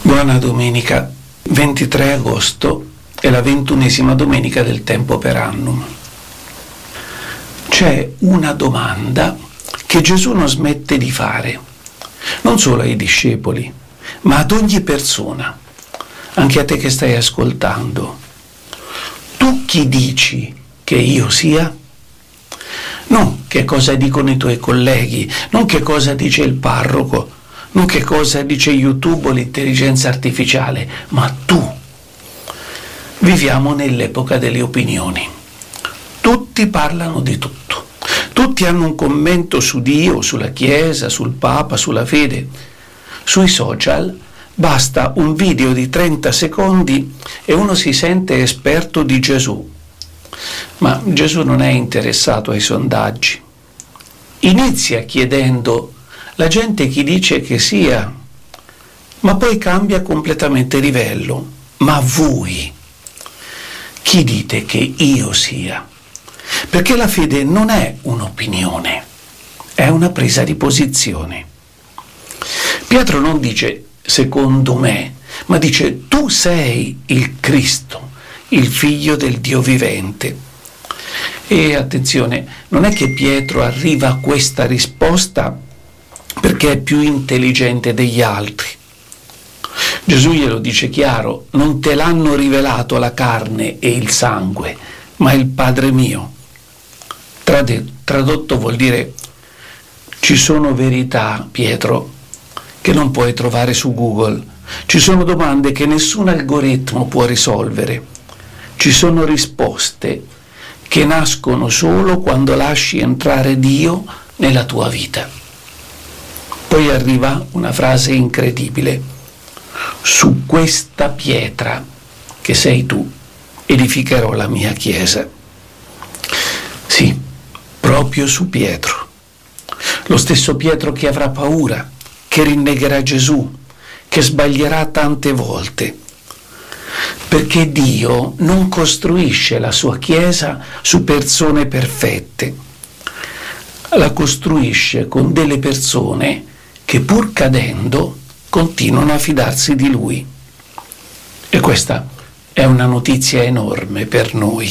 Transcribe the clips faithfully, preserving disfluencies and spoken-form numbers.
Buona domenica, ventitré agosto è la ventunesima domenica del tempo per annum. C'è una domanda che Gesù non smette di fare, non solo ai discepoli, ma ad ogni persona, anche a te che stai ascoltando. Tu chi dici che io sia? Non che cosa dicono i tuoi colleghi, non che cosa dice il parroco, non che cosa dice YouTube o l'intelligenza artificiale, ma tu. Viviamo nell'epoca delle opinioni. Tutti parlano di tutto. Tutti hanno un commento su Dio, sulla Chiesa, sul Papa, sulla fede. Sui social basta un video di trenta secondi e uno si sente esperto di Gesù. Ma Gesù non è interessato ai sondaggi. Inizia chiedendo la gente chi dice che sia, ma poi cambia completamente livello. Ma voi, chi dite che io sia? Perché la fede non è un'opinione, è una presa di posizione. Pietro non dice secondo me, ma dice tu sei il Cristo, il figlio del Dio vivente. E attenzione, non è che Pietro arriva a questa risposta perché è più intelligente degli altri. Gesù glielo dice chiaro: non te l'hanno rivelato la carne e il sangue, ma il Padre mio. Trad- tradotto vuol dire: ci sono verità, Pietro, che non puoi trovare su Google. Ci sono domande che nessun algoritmo può risolvere. Ci sono risposte che nascono solo quando lasci entrare Dio nella tua vita. Poi arriva una frase incredibile: su questa pietra che sei tu edificherò la mia chiesa. Sì, proprio su Pietro. Lo stesso Pietro che avrà paura, che rinnegherà Gesù, che sbaglierà tante volte. Perché Dio non costruisce la sua chiesa su persone perfette, la costruisce con delle persone che pur cadendo continuano a fidarsi di Lui. E questa è una notizia enorme per noi.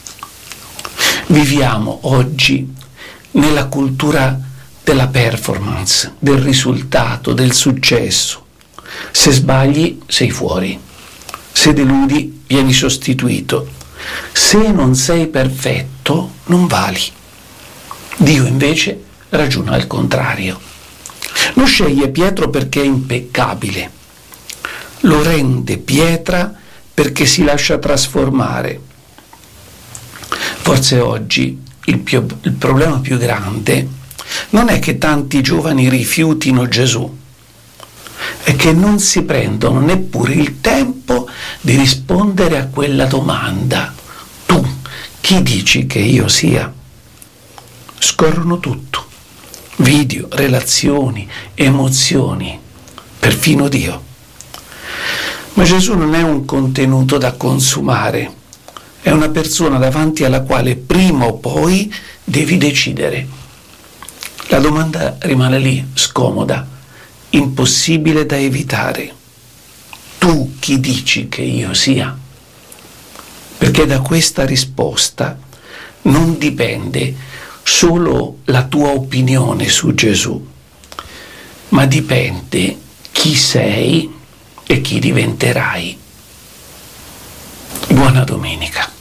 Viviamo oggi nella cultura della performance, del risultato, del successo. Se sbagli sei fuori, se deludi vieni sostituito, se non sei perfetto non vali. Dio invece ragiona al contrario. Non sceglie Pietro perché è impeccabile, lo rende pietra perché si lascia trasformare. Forse oggi il, più, il problema più grande non è che tanti giovani rifiutino Gesù, è che non si prendono neppure il tempo di rispondere a quella domanda: tu chi dici che io sia? Scorrono tutto. Video, relazioni, emozioni, perfino Dio. Ma Gesù non è un contenuto da consumare, è una persona davanti alla quale prima o poi devi decidere. La domanda rimane lì, scomoda, impossibile da evitare. Tu chi dici che io sia? Perché da questa risposta non dipende solo la tua opinione su Gesù, ma dipende chi sei e chi diventerai. Buona domenica.